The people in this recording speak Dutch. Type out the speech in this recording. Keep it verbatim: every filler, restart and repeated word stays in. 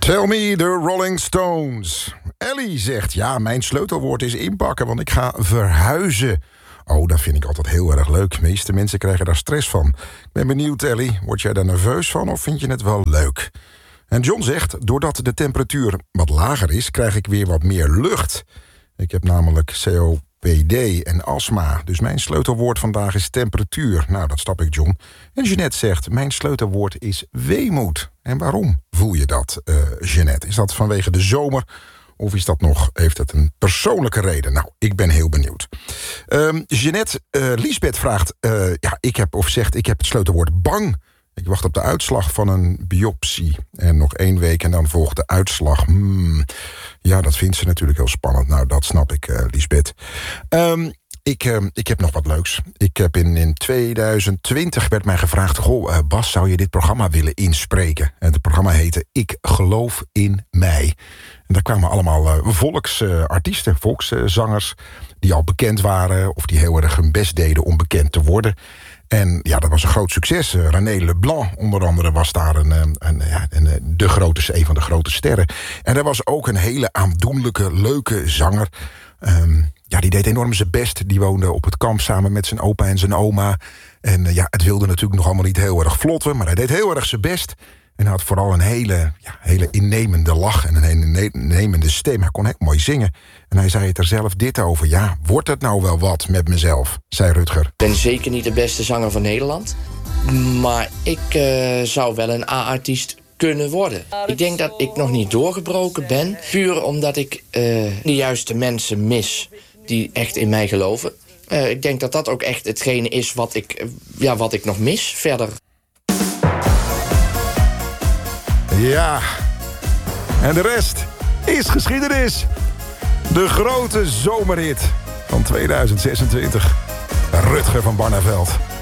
Tell me the Rolling Stones. Ellie zegt, ja, mijn sleutelwoord is inpakken, want ik ga verhuizen. Oh, dat vind ik altijd heel erg leuk. De meeste mensen krijgen daar stress van. Ik ben benieuwd, Ellie, word jij daar nerveus van of vind je het wel leuk? En John zegt, doordat de temperatuur wat lager is, krijg ik weer wat meer lucht. Ik heb namelijk C O P D en astma. Dus mijn sleutelwoord vandaag is temperatuur. Nou, dat snap ik, John. En Jeanette zegt, mijn sleutelwoord is weemoed. En waarom voel je dat, uh, Jeanette? Is dat vanwege de zomer? Of is dat nog, heeft het een persoonlijke reden? Nou, ik ben heel benieuwd. Um, Jeanette, uh, Liesbeth vraagt, uh, ja, ik heb, of zegt, ik heb het sleutelwoord bang. Ik wacht op de uitslag van een biopsie. En nog één week en dan volgt de uitslag. Hmm, ja, dat vindt ze natuurlijk heel spannend. Nou, dat snap ik, uh, Liesbeth. Um, ik, uh, ik heb nog wat leuks. Ik heb in, in tweeduizend twintig werd mij gevraagd, goh, uh, Bas, zou je dit programma willen inspreken? En het programma heette Ik geloof in mij. En daar kwamen allemaal uh, volksartiesten, uh, volkszangers, die al bekend waren of die heel erg hun best deden om bekend te worden. En ja, dat was een groot succes. Uh, René Leblanc onder andere was daar een, een, een, ja, een, de grote, een van de grote sterren. En er was ook een hele aandoenlijke, leuke zanger. Um, ja, die deed enorm zijn best. Die woonde op het kamp samen met zijn opa en zijn oma. En uh, ja, het wilde natuurlijk nog allemaal niet heel erg vlotten, maar hij deed heel erg zijn best. En hij had vooral een hele, ja, hele innemende lach en een hele innemende stem. Hij kon heel mooi zingen. En hij zei het er zelf dit over. Ja, wordt het nou wel wat met mezelf, zei Rutger. Ik ben zeker niet de beste zanger van Nederland. Maar ik uh, zou wel een A-artiest kunnen worden. Ik denk dat ik nog niet doorgebroken ben. Puur omdat ik uh, de juiste mensen mis die echt in mij geloven. Uh, ik denk dat dat ook echt hetgene is wat ik, uh, ja, wat ik nog mis verder. Ja, en de rest is geschiedenis. De grote zomerhit van tweeduizend zesentwintig. Rutger van Barneveld.